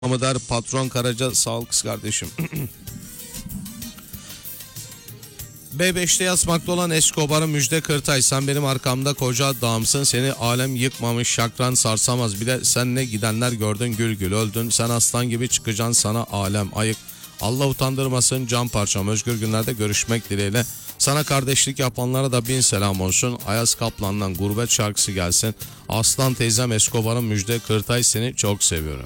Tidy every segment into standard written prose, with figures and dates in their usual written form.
Ama der patron Karaca, sağ ol kız kardeşim. B5'te yatmakta olan Escobar'ın müjde Kırtay. Sen benim arkamda koca adamsın. Seni alem yıkmamış, şakran sarsamaz. Bir de sen ne gidenler gördün, gül gül öldün. Sen aslan gibi çıkacaksın, sana alem ayık. Allah utandırmasın can parçam. Özgür günlerde görüşmek dileğiyle. Sana kardeşlik yapanlara da bin selam olsun. Ayaz Kaplan'dan gurbet şarkısı gelsin. Aslan teyzem Escobar'ın müjde Kırtay, seni çok seviyorum.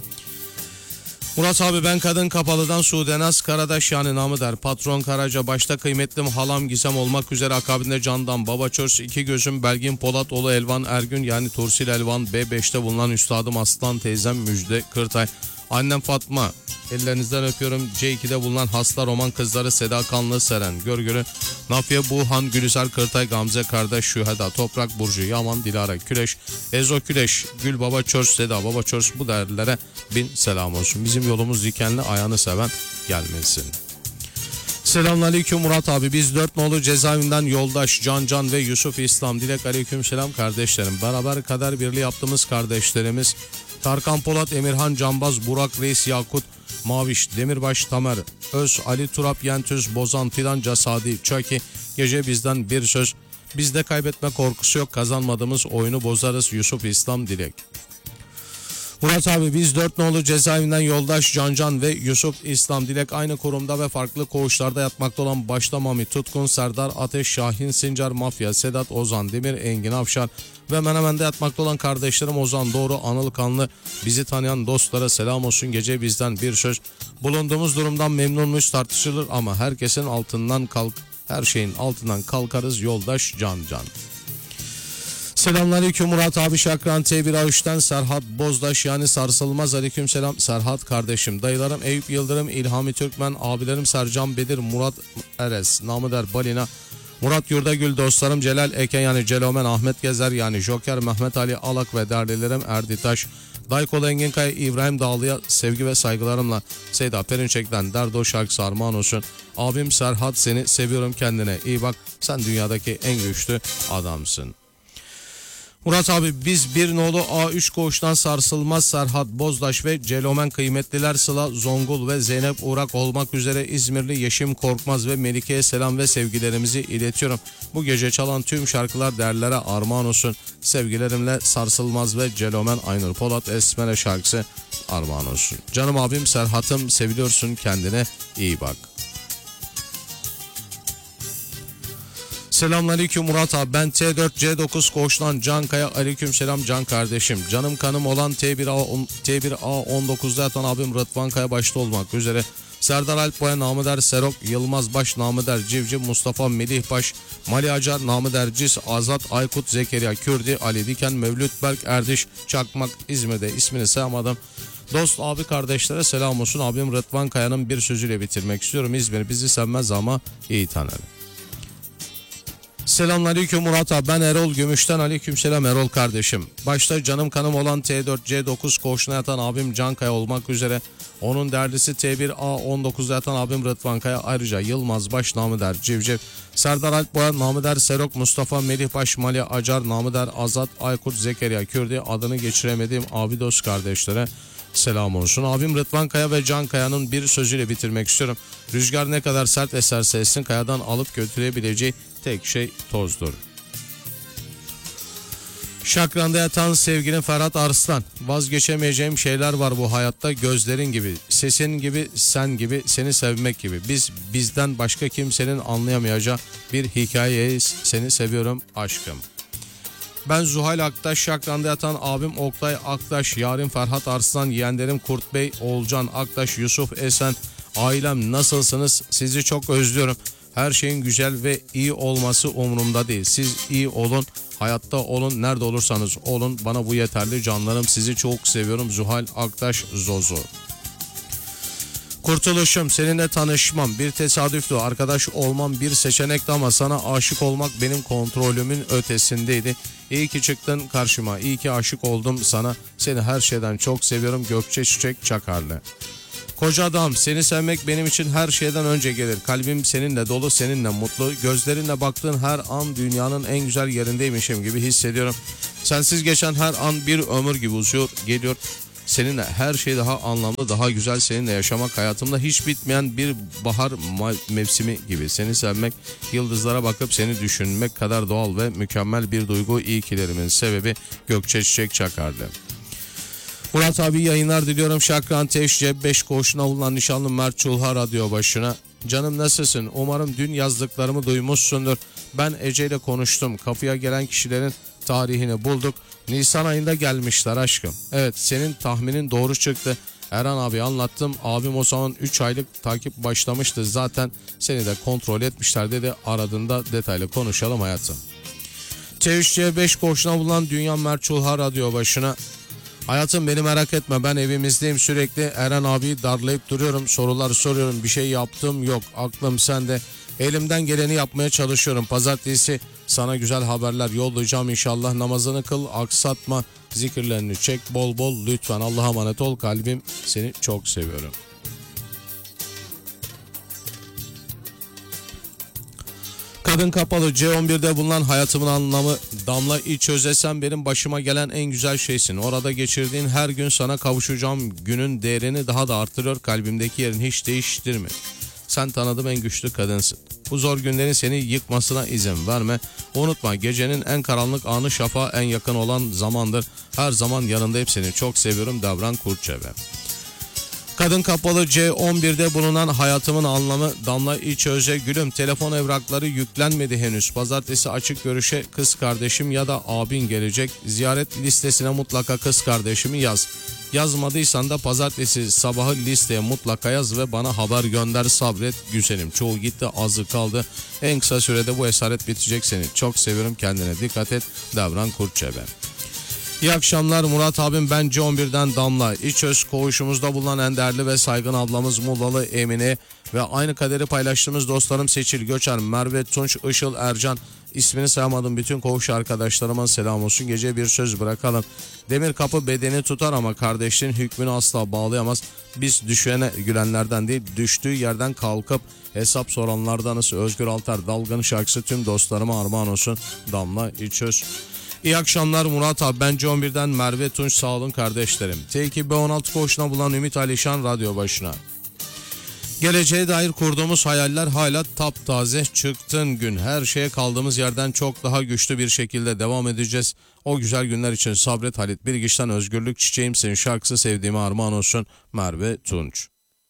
Murat abi, ben Kadın Kapalı'dan Sudenaz Karadaş, yani namı der patron Karaca, başta kıymetlim halam Gizem olmak üzere akabinde Candan, Baba Çörs, İki Gözüm, Belgin Polatoğlu, Elvan Ergün yani Tursil Elvan, B5'te bulunan üstadım Aslan teyzem müjde Kırtay, annem Fatma, ellerinizden öpüyorum. C2'de bulunan hasta roman kızları Seda Kanlı, Seren Görgürü, Nafiye Buhan, Gülizar Kırtay, Gamze kardeş Şüheda, Toprak Burcu, Yaman, Dilara Küleş, Ezo Küleş, Gül Baba Çörs, Seda Baba Çörs, bu değerlilere bin selam olsun. Bizim yolumuz dikenli, ayağını seven gelmesin. Selamünaleyküm Murat abi, biz 4 nolu cezaevinden Yoldaş, Can ve Yusuf İslam. Dilek aleyküm selam kardeşlerim. Beraber kader birliği yaptığımız kardeşlerimiz Tarkan Polat, Emirhan Canbaz, Burak Reis, Yakut Maviş, Demirbaş Tamer, Öz, Ali Turap, Yentüz, Bozan, Fidan Casadi, Çaki, gece bizden bir söz. Bizde kaybetme korkusu yok, kazanmadığımız oyunu bozarız. Yusuf İslam Dilek. Murat abi, biz 4 nolu cezaevinden Yoldaş, Can ve Yusuf İslam Dilek, aynı kurumda ve farklı koğuşlarda yatmakta olan başta Mami, Tutkun, Serdar, Ateş, Şahin, Sincar, Mafya, Sedat, Ozan, Demir, Engin Afşar ve Menemen'de yatmakta olan kardeşlerim Ozan, Doğru, Anıl Kanlı, bizi tanıyan dostlara selam olsun. Gece bizden bir söz. Bulunduğumuz durumdan memnun muyuz tartışılır ama herkesin altından her şeyin altından kalkarız. Yoldaş, Can. Selamünaleyküm Murat abi, Şakran T1 A3'ten Serhat Bozdaş yani sarsılmaz, aleyküm selam Serhat kardeşim. Dayılarım Eyüp Yıldırım, İlhami Türkmen, abilerim Sercan Bedir, Murat Eres, namı der Balina, Murat Yurdagül, dostlarım Celal Eken yani Celomen, Ahmet Gezer yani Joker, Mehmet Ali Alak ve değerlilerim Erditaş, Daykolu Enginkaya, İbrahim Dağlı'ya sevgi ve saygılarımla. Seyda Perinçek'ten Derdo şarkısı armağan olsun. Abim Serhat, seni seviyorum, kendine iyi bak, sen dünyadaki en güçlü adamsın. Murat abi, biz bir nolu A3 koğuştan sarsılmaz Serhat Bozdaş ve Celomen kıymetliler Sıla Zongul ve Zeynep Uğrak olmak üzere İzmirli Yeşim Korkmaz ve Melike'ye selam ve sevgilerimizi iletiyorum. Bu gece çalan tüm şarkılar değerlere armağan olsun. Sevgilerimle sarsılmaz ve Celomen Aynur Polat Esmer'e şarkısı armağan olsun. Canım abim Serhat'ım, seviliyorsun, kendine iyi bak. Selamünaleyküm Murat abi, ben T4 C9 koğuştan Can Kaya, aleyküm selam Can kardeşim. Canım kanım olan T1A19'da yatan abim Rıdvan Kaya başta olmak üzere Serdar Alpboya, namı der Serok, Yılmaz Baş, namı der Civciv, Mustafa Melih Baş, Mali Acar, namı der Cis, Azat Aykut, Zekeriya Kürdi, Ali Diken, Mevlüt Berk, Erdiş Çakmak, İzmir'de ismini sayamadım. Dost abi kardeşlere selam olsun. Abim Rıdvan Kaya'nın bir sözüyle bitirmek istiyorum. İzmir bizi sevmez ama iyi tanır. Selamünaleyküm Murat abi, ben Erol Gümüş'ten, aleykümselam Erol kardeşim. Başta canım kanım olan T4 C9 koğuşuna yatan abim Can Kaya olmak üzere onun derlisi T1A19'da yatan abim Rıdvan Kaya, ayrıca Yılmaz Baş, namı der Civciv, Serdar Alpboya, namı der Serok, Mustafa Melih Baş, Mali Acar, namı der Azat Aykut, Zekeriya Kürdi, adını geçiremediğim abi dost kardeşlere selam olsun. Abim Rıdvan Kaya ve Can Kaya'nın bir sözüyle bitirmek istiyorum. Rüzgar ne kadar sert eserse essin, kayadan alıp götürebileceği tek şey tozdur. Şakran'da yatan sevgilim Ferhat Arslan. Vazgeçemeyeceğim şeyler var bu hayatta, gözlerin gibi, sesin gibi, sen gibi, seni sevmek gibi. Bizden başka kimsenin anlayamayacağı bir hikayeyiz. Seni seviyorum aşkım. Ben Zuhal Aktaş, Şakran'da yatan abim Oktay Aktaş, yarim Ferhat Arslan, yeğenlerim Kurt Bey, Oğulcan Aktaş, Yusuf Esen, ailem nasılsınız? Sizi çok özlüyorum. Her şeyin güzel ve iyi olması umurumda değil. Siz iyi olun, hayatta olun, nerede olursanız olun. Bana bu yeterli canlarım. Sizi çok seviyorum. Zuhal Aktaş Zozo. Kurtuluşum, seninle tanışmam bir tesadüftü. Arkadaş olmam bir seçenekti ama sana aşık olmak benim kontrolümün ötesindeydi. İyi ki çıktın karşıma. İyi ki aşık oldum sana. Seni her şeyden çok seviyorum. Gökçe Çiçek Çakarlı. Koca adam, seni sevmek benim için her şeyden önce gelir. Kalbim seninle dolu, seninle mutlu. Gözlerinle baktığın her an dünyanın en güzel yerindeymişim gibi hissediyorum. Sensiz geçen her an bir ömür gibi uzuyor, geliyor. Seninle her şey daha anlamlı, daha güzel. Seninle yaşamak hayatımda hiç bitmeyen bir bahar mevsimi gibi. Seni sevmek, yıldızlara bakıp seni düşünmek kadar doğal ve mükemmel bir duygu. İyi kilerimin sebebi Gökçe Çiçek Çakar'dı. Murat abi yayınlar diliyorum. Şakran Teşce 5 koğuşuna bulunan nişanlı Mert Çulha radyo başına. Canım nasılsın? Umarım dün yazdıklarımı duymuşsundur. Ben Ece ile konuştum. Kapıya gelen kişilerin tarihini bulduk. Nisan ayında gelmişler aşkım. Evet, senin tahminin doğru çıktı. Erhan abi anlattım. Abim o zaman 3 aylık takip başlamıştı. Zaten seni de kontrol etmişler dedi. Aradığında detaylı konuşalım hayatım. T3C 5 koğuşuna bulunan Dünya Mert Çulha radyo başına. Hayatım beni merak etme, ben evimizdeyim sürekli. Eren abiyi darlayıp duruyorum, sorular soruyorum, bir şey yaptım yok, aklım sende. Elimden geleni yapmaya çalışıyorum. Pazartesi sana güzel haberler yollayacağım inşallah. Namazını kıl, aksatma, zikirlerini çek bol bol lütfen. Allah'a emanet ol, kalbim seni çok seviyorum. Kadın Kapalı C11'de bulunan hayatımın anlamı. Damla iç özesem benim başıma gelen en güzel şeysin. Orada geçirdiğin her gün sana kavuşacağım günün değerini daha da artırıyor. Kalbimdeki yerini hiç değiştirme. Sen tanıdığım en güçlü kadınsın. Bu zor günlerin seni yıkmasına izin verme. Unutma, gecenin en karanlık anı şafağa en yakın olan zamandır. Her zaman yanındayım, seni çok seviyorum. Davran Kurtçeve. Kadın Kapalı C11'de bulunan hayatımın anlamı. Damla İçöze gülüm, telefon evrakları yüklenmedi henüz. Pazartesi açık görüşe kız kardeşim ya da abin gelecek. Ziyaret listesine mutlaka kız kardeşimi yaz. Yazmadıysan da pazartesi sabahı listeye mutlaka yaz ve bana haber gönder. Sabret güzelim, çoğu gitti azı kaldı. En kısa sürede bu esaret bitecek, seni çok seviyorum, kendine dikkat et. Davran Kurtçebe. İyi akşamlar Murat abim, ben C11'den Damla. İçöz koğuşumuzda bulunan en değerli ve saygın ablamız Muğlalı Emine ve aynı kaderi paylaştığımız dostlarım Seçil Göçer, Merve Tunç, Işıl Ercan. İsmini sayamadım bütün koğuş arkadaşlarıma selam olsun. Gece bir söz bırakalım. Demir kapı bedeni tutar ama kardeşliğin hükmünü asla bağlayamaz. Biz düşene gülenlerden değil, düştüğü yerden kalkıp hesap soranlardanız. Özgür Altar Dalgın şarkısı tüm dostlarıma armağan olsun. Damla İçöz. İyi akşamlar Murat abi, ben C11'den Merve Tunç, sağ olun kardeşlerim. T2 B16 koğuşuna bulan Ümit Alişan radyo başına. Geleceğe dair kurduğumuz hayaller hala taptaze. Çıktın gün, her şeye kaldığımız yerden çok daha güçlü bir şekilde devam edeceğiz. O güzel günler için sabret Halit Bilgiç'ten Özgürlük Çiçeğim senin şarkısı sevdiğime armağan olsun. Merve Tunç.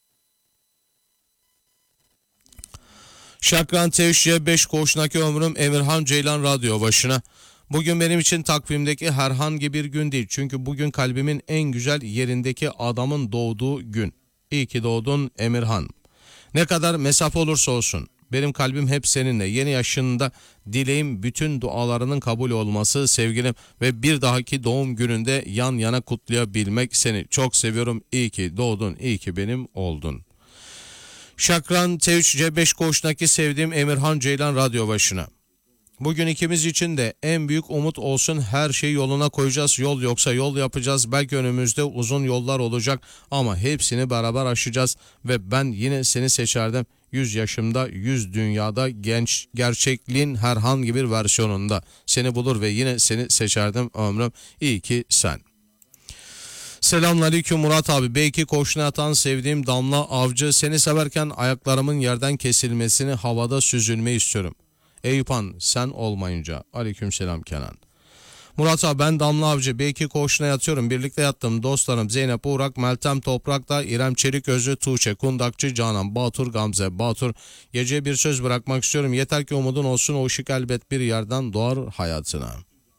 Şakran Tevşiye 5 koğuşundaki ömrüm Emirhan Ceylan radyo başına. Bugün benim için takvimdeki herhangi bir gün değil. Çünkü bugün kalbimin en güzel yerindeki adamın doğduğu gün. İyi ki doğdun Emirhan. Ne kadar mesafe olursa olsun benim kalbim hep seninle. Yeni yaşında dileğim bütün dualarının kabul olması sevgilim ve bir dahaki doğum gününde yan yana kutlayabilmek. Seni çok seviyorum. İyi ki doğdun, iyi ki benim oldun. Şakran T3 C5 koğuşundaki sevdiğim Emirhan Ceylan radyo başına. Bugün ikimiz için de en büyük umut olsun, her şeyi yoluna koyacağız. Yol yoksa yol yapacağız. Belki önümüzde uzun yollar olacak ama hepsini beraber aşacağız. Ve ben yine seni seçerdim. 100 yaşımda, 100 dünyada, genç gerçekliğin herhangi bir versiyonunda. Seni bulur ve yine seni seçerdim ömrüm. İyi ki sen. Selamünaleyküm Murat abi. Belki koşuna atan sevdiğim Damla Avcı. Seni severken ayaklarımın yerden kesilmesini, havada süzülmeyi istiyorum. Eyüphan sen olmayınca. Aleykümselam Kenan. Murat abi, ben Damla Avcı. Belki koğuşuna yatıyorum. Birlikte yattım. Dostlarım Zeynep Uğrak, Meltem Toprak'ta, İrem Çeliközlü, Tuğçe Kundakçı, Canan Batur, Gamze Batur. Geceye bir söz bırakmak istiyorum. Yeter ki umudun olsun, o ışık elbet bir yerden doğar hayatına.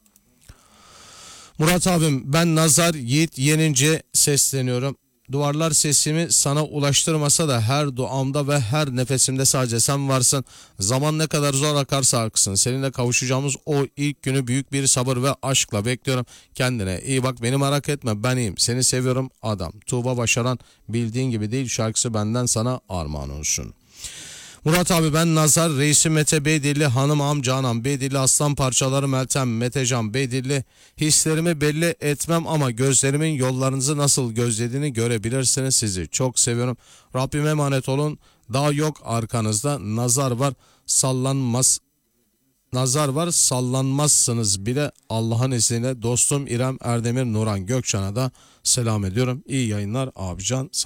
Murat abim, ben Nazar Yiğit Yenince sesleniyorum. Duvarlar sesimi sana ulaştırmasa da her duamda ve her nefesimde sadece sen varsın. Zaman ne kadar zor akarsa aksın. Seninle kavuşacağımız o ilk günü büyük bir sabır ve aşkla bekliyorum. Kendine iyi bak, beni merak etme, ben iyiyim. Seni seviyorum adam. Tuğba Başaran bildiğin gibi değil şarkısı benden sana armağan olsun. Murat abi, ben Nazar Reisi Mete Beydilli, hanım ağam Canan Beydilli, aslan parçaları Meltem Metecan Beydilli. Hislerimi belli etmem ama gözlerimin yollarınızı nasıl gözlediğini görebilirsiniz. Sizi çok seviyorum. Rabbime emanet olun. Dağ yok arkanızda, nazar var sallanmaz. nazar var, sallanmazsınız bile Allah'ın izniyle. Dostum İrem Erdemir Nuran Gökçen'e de selam ediyorum. İyi yayınlar abican.